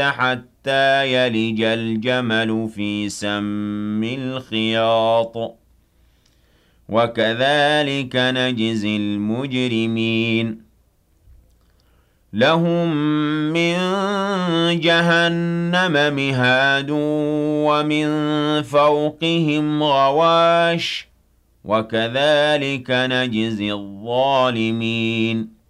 حتى يلج الجمل في سم الخياط وكذلك نجزي المجرمين لهم من جهنم مهاد ومن فوقهم غواش وكذلك نجزي الظالمين